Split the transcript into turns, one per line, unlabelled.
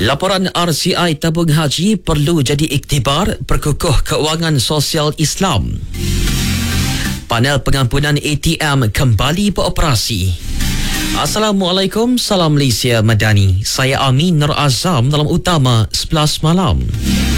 Laporan RCI tabung haji perlu jadi iktibar perkukuh keuangan sosial Islam. Panel pengampunan ATM kembali beroperasi. Assalamualaikum, salam Malaysia Madani. Saya Amin Nur Azam dalam Utama 11 Malam.